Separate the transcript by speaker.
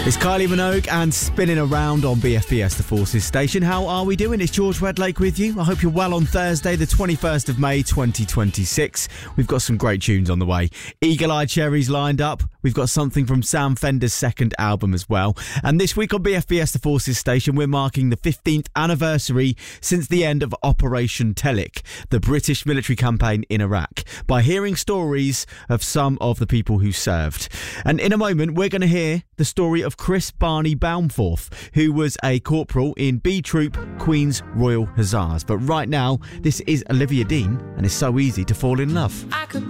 Speaker 1: It's Kylie Minogue and Spinning Around on BFBS, the Forces station. How are we doing? It's George Redlake with you. I hope you're well on Thursday, the 21st of May, 2026. We've got some great tunes on the way. Eagle Eye Cherries lined up. We've got something from Sam Fender's second album as well. And this week on BFBS, the Forces station, we're marking the 15th anniversary since the end of Operation Telic, the British military campaign in Iraq, by hearing stories of some of the people who served. And in a moment, we're going to hear the story of Chris Barney Baumforth, who was a corporal in B Troop, Queen's Royal Hussars. But right now, this is Olivia Dean, and it's So Easy to Fall in Love.
Speaker 2: I could